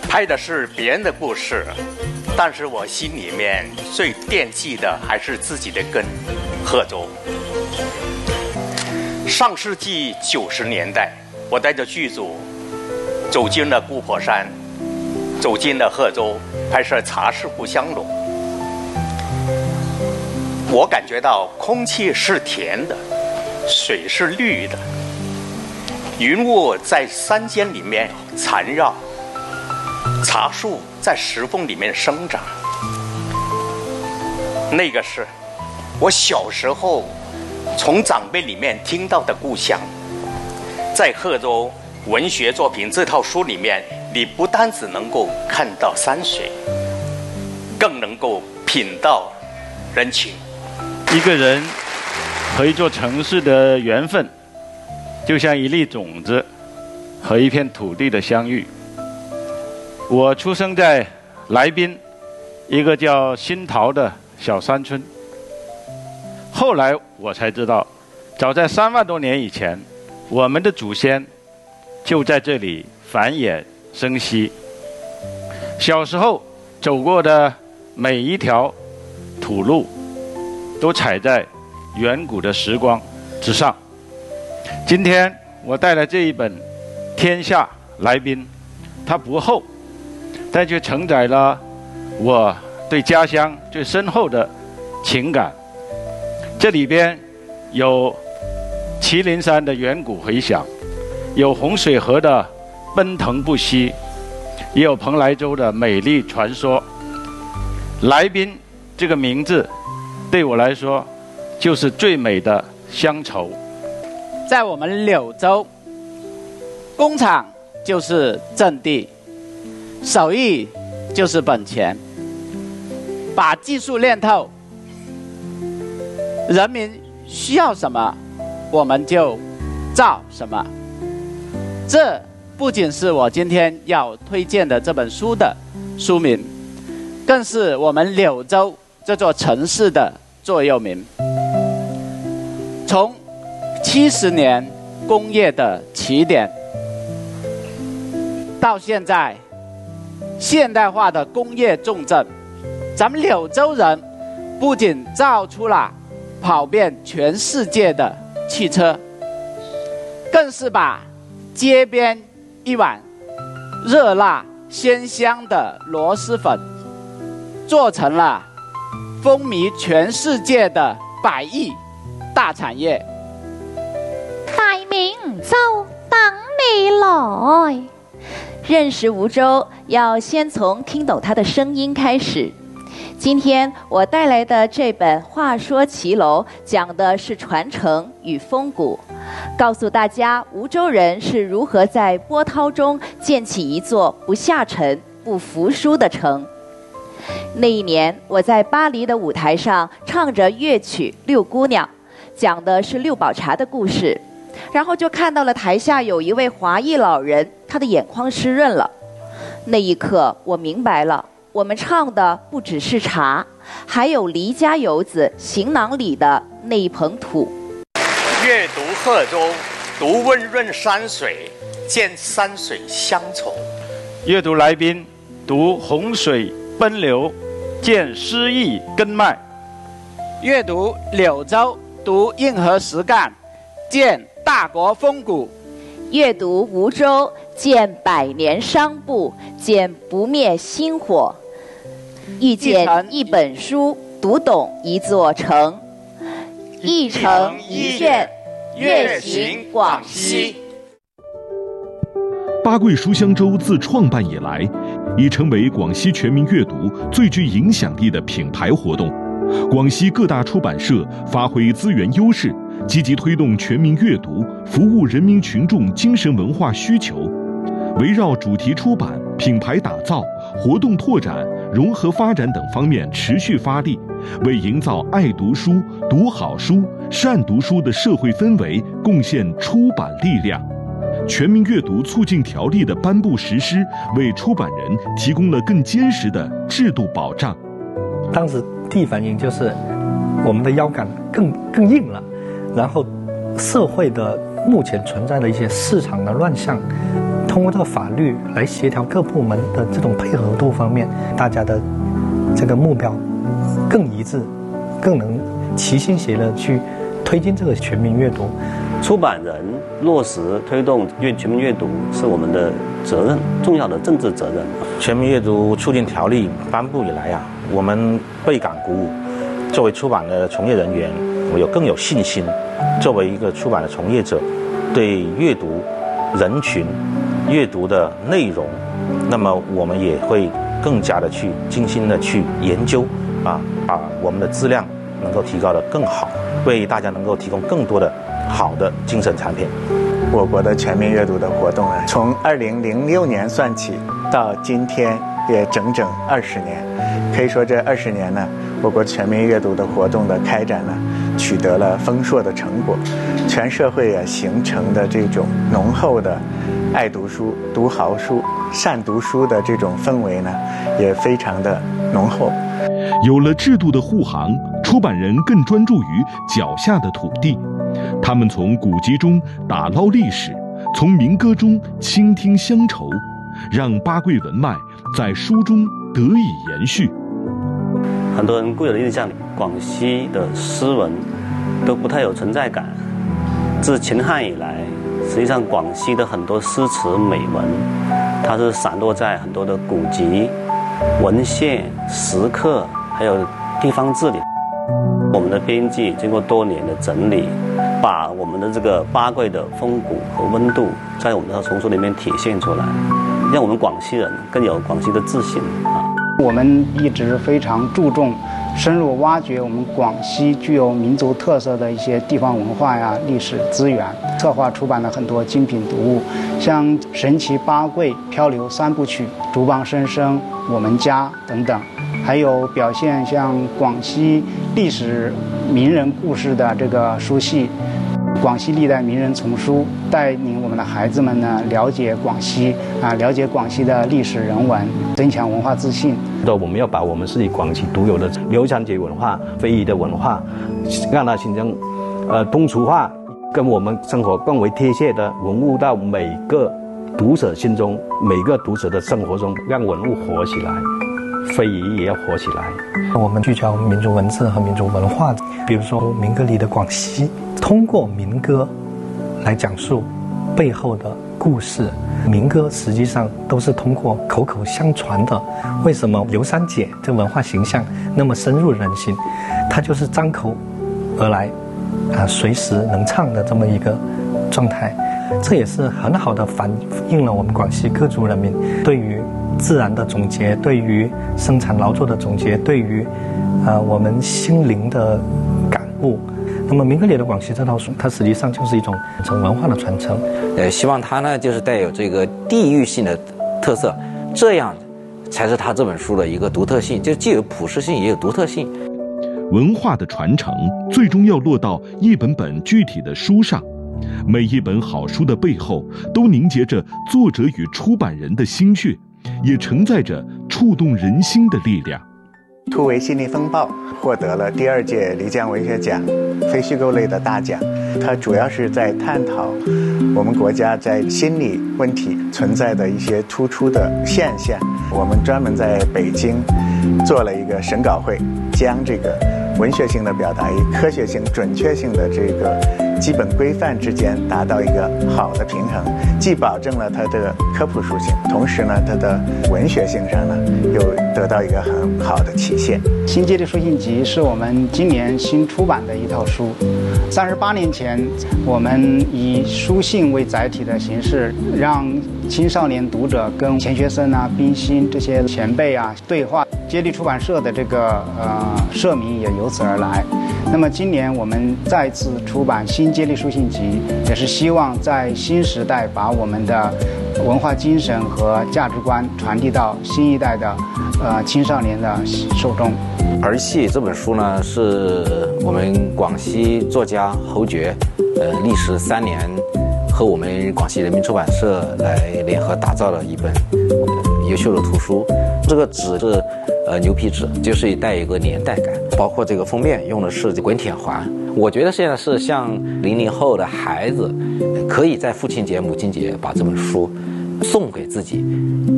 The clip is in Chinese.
拍的是别人的故事，但是我心里面最惦记的还是自己的根——贺州。上世纪90年代，我带着剧组走进了姑婆山，走进了贺州，拍摄《茶是故乡浓》。我感觉到空气是甜的，水是绿的，云雾在山间里面缠绕，茶树在石缝里面生长。那个是我小时候从长辈里面听到的故乡。在贺州文学作品这套书里面，你不单只能够看到山水，更能够品到人情。 一个人和一座城市的缘分，就像一粒种子和一片土地的相遇。我出生在来宾一个叫新桃的小山村，后来我才知道，早在3万多年以前，我们的祖先就在这里繁衍生息。小时候走过的每一条土路，都踩在远古的时光之上。今天我带来这一本《天下来宾》，它不厚，但却承载了我对家乡最深厚的情感。这里边有祁连山的远古回响，有洪水河的奔腾不息，也有蓬莱州的美丽传说。来宾这个名字对我来说就是最美的乡愁。 在我们柳州，工厂就是阵地，手艺就是本钱。把技术练透，人民需要什么，我们就造什么。这不仅是我今天要推荐的这本书的书名，更是我们柳州这座城市的座右铭。从70年工业的起点，到现在现代化的工业重镇，咱们柳州人不仅造出了跑遍全世界的汽车，更是把街边一碗热辣鲜香的螺蛳粉做成了风靡全世界的100亿大产业。 大明州等你来。认识梧州，要先从听懂它的声音开始。今天我带来的这本《话说骑楼》讲的是传承与风骨，告诉大家梧州人是如何在波涛中建起一座不下沉、不服输的城。那一年，我在巴黎的舞台上唱着乐曲《六姑娘》，讲的是六宝茶的故事。然后就看到了台下有一位华裔老人，他的眼眶湿润了。那一刻，我明白了，我们唱的不只是茶，还有离家游子行囊里的那一捧土。 阅读贺州，读温润山水，见山水乡愁； 阅读来宾，读洪水奔流，见诗意根脉； 阅读柳州，读硬核实干，见大国风骨； 阅读梧州，见100年商埠，见不灭薪火；遇见一本书，读懂一座城。一城一卷，阅行广西。 八桂书香周自创办以来，已成为广西全民阅读最具影响力的品牌活动。广西各大出版社发挥资源优势，积极推动全民阅读，服务人民群众精神文化需求。围绕主题出版、品牌打造、活动拓展、融合发展等方面持续发力，为营造爱读书、读好书、善读书的社会氛围贡献出版力量。全民阅读促进条例的颁布实施，为出版人提供了更坚实的制度保障。 当时第一反应就是我们的腰杆更硬了，然后社会的目前存在的一些市场的乱象，通通过这个法律来协调各部门的这种配合度方面，大家的这个目标更一致，更能齐心协力去推进这个全民阅读。 出版人落实推动全民阅读是我们的责任，重要的政治责任。 全民阅读促进条例颁布以来啊，我们倍感鼓舞。作为出版的从业人员，我更有信心。作为一个出版的从业者，对阅读人群、阅读的内容，那么我们也会更加的去精心的去研究把我们的质量能够提高得更好，为大家能够提供更多的好的精神产品。 我国的全民阅读的活动呢，从2006年算起，到今天也整整20年。可以说这20年呢，我国全民阅读的活动的开展呢，取得了丰硕的成果。全社会形成的这种浓厚的爱读书、读好书、善读书的这种氛围呢，也非常的浓厚。 有了制度的护航，出版人更专注于脚下的土地。他们从古籍中打捞历史，从民歌中倾听乡愁，让八贵文脉在书中得以延续。 很多人固有的印象里，广西的诗文都不太有存在感。自秦汉以来，实际上广西的很多诗词美文，它是散落在很多的古籍、文献、石刻，还有地方志里。我们的编辑经过多年的整理，把我们的这个八贵的风骨和温度，在我们的丛书里面体现出来，让我们广西人更有广西的自信啊。 我们一直非常注重深入挖掘我们广西具有民族特色的一些地方文化呀、历史资源，策划出版了很多精品读物，像《神奇八贵》《漂流三部曲》《竹棒声声》《我们家》等等，还有表现像广西历史名人故事的这个书系。广西历代名人丛书，带领我们的孩子们呢了解广西了解广西的历史人文，增强文化自信。 我们要把我们自己广西独有的流传节文化、非遗的文化，让它形成通俗化，跟我们生活更为贴切的融入到每个读者心中，每个读者的生活中，让文物活起来，非遗也要活起来。 我们聚焦民族文字和民族文化，比如说民歌里的广西，通过民歌来讲述背后的故事。民歌实际上都是通过口口相传的。为什么刘三姐这文化形象那么深入人心？它就是张口而来随时能唱的这么一个状态。这也是很好的反映了我们广西各族人民对于自然的总结，对于生产劳作的总结，对于我们心灵的感悟。那么民歌里的广西这套书，它实际上就是一种文化的传承。 希望它呢就是带有这个地域性的特色，这样才是它这本书的一个独特性，就既有普适性也有独特性。 文化的传承最终要落到一本本具体的书上，每一本好书的背后都凝结着作者与出版人的心血，也承载着触动人心的力量。 突围心理风暴获得了第2届漓江文学奖非虚构类的大奖，它主要是在探讨我们国家在心理问题存在的一些突出的现象。我们专门在北京做了一个审稿会，将这个文学性的表达与科学性、准确性的这个基本规范之间达到一个好的平衡，既保证了它的科普属性，同时呢，它的文学性上呢又得到一个很好的体现。 新接力书信集是我们今年新出版的一套书。38年前，我们以书信为载体的形式，让青少年读者跟钱学森冰心这些前辈对话。接力出版社的这个社名也由此而来。那么今年我们再次出版新接力书信集，也是希望在新时代把我们的文化精神和价值观传递到新一代的青少年的手中。 儿戏这本书呢，是我们广西作家侯爵历时3年和我们广西人民出版社来联合打造了一本优秀的图书。这个纸是牛皮纸，就是带一个年代感，包括这个封面用的是滚铁环。我觉得现在是像00后的孩子，可以在父亲节、母亲节把这本书送给自己